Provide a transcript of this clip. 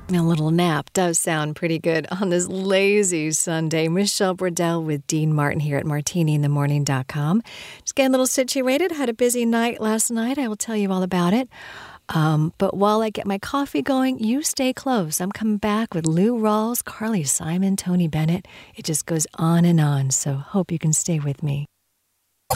A little nap does sound pretty good on this lazy Sunday. Michelle Burdell with Dean Martin here at martiniinthemorning.com. Just getting a little situated. Had a busy night last night. I will tell you all about it. But while I get my coffee going, you stay close. I'm coming back with Lou Rawls, Carly Simon, Tony Bennett. It just goes on and on, so hope you can stay with me.